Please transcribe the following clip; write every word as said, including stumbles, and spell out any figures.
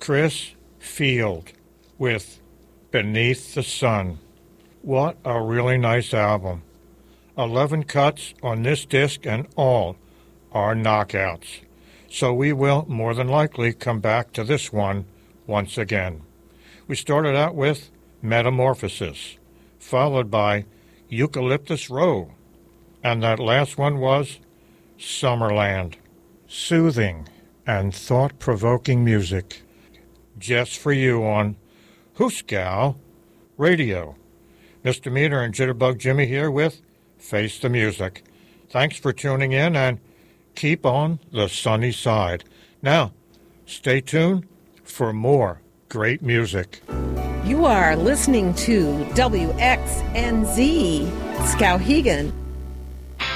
Chris Field with Beneath the Sun. What a really nice album. Eleven cuts on this disc and all are knockouts. So we will more than likely come back to this one once again. We started out with Metamorphosis, followed by Eucalyptus Row, and that last one was Summerland. Soothing and thought-provoking music just for you on Hooskow Radio. Mister Meter and Jitterbug Jimmy here with Face the Music. Thanks for tuning in and keep on the sunny side. Now, stay tuned for more great music. You are listening to W X N Z Skowhegan.